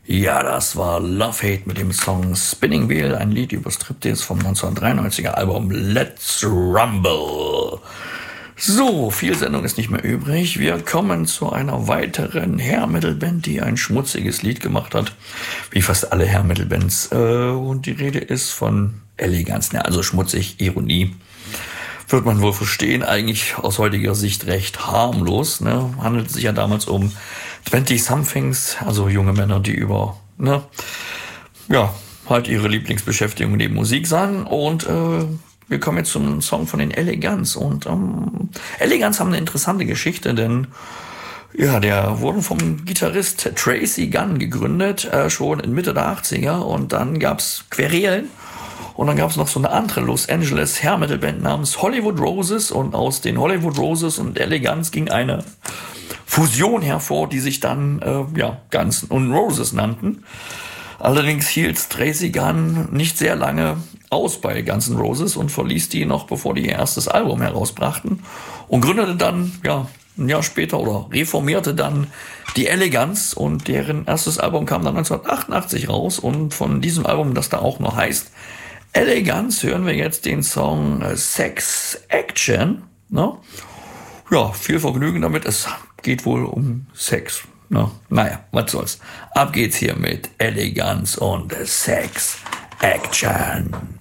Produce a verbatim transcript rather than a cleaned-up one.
Ja, das war Love Hate mit dem Song Spinning Wheel, ein Lied über Striptease vom neunzehnhundertdreiundneunziger Album Let's Rumble. So, viel Sendung ist nicht mehr übrig. Wir kommen zu einer weiteren Hair-Metal-Band, die ein schmutziges Lied gemacht hat, wie fast alle Hair-Metal-Bands. Äh, und die Rede ist von Elegance, ne, also schmutzig, Ironie. Wird man wohl verstehen, eigentlich aus heutiger Sicht recht harmlos. Ne? Handelt sich ja damals um zwanzig-somethings, also junge Männer, die über, ne, ja, halt ihre Lieblingsbeschäftigung neben Musik sangen. Und äh, wir kommen jetzt zum Song von den Elegance. Und ähm, Elegance haben eine interessante Geschichte, denn ja, der wurden vom Gitarrist Tracy Gunn gegründet, äh, schon in Mitte der achtziger. Und dann gab's Querelen. Und dann gab es noch so eine andere Los Angeles Hair Metal Band namens Hollywood Roses. Und aus den Hollywood Roses und Elegance ging eine Fusion hervor, die sich dann äh, ja, Guns N' Roses nannten. Allerdings hielt Tracy Gunn nicht sehr lange aus bei Guns N' Roses und verließ die noch, bevor die ihr erstes Album herausbrachten. Und gründete dann, ja, ein Jahr später oder reformierte dann die Elegance. Und deren erstes Album kam dann neunzehnhundertachtundachtzig raus. Und von diesem Album, das da auch noch heißt Elegance, hören wir jetzt den Song Sex Action. Ne? Ja, viel Vergnügen damit. Es geht wohl um Sex. Ne? Naja, was soll's. Ab geht's hier mit Elegance und Sex Action.